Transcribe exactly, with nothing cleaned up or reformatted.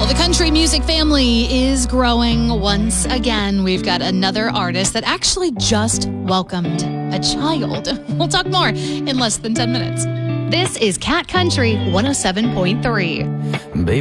Well, the country music family is growing once again. We've got another artist that actually just welcomed a child. We'll talk more in less than ten minutes. This is Cat Country one oh seven point three. Baby.